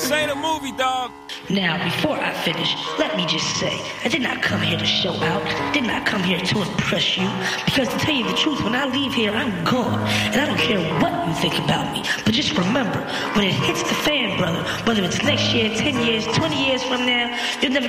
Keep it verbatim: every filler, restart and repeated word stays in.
This ain't a movie, dog. Now, before I finish, let me just say, I did not come here to show out, did not come here to impress you, because to tell you the truth, when I leave here, I'm gone, and I don't care what you think about me, but just remember, when it hits the fan, brother, whether it's next year, ten years, twenty years from now, you'll never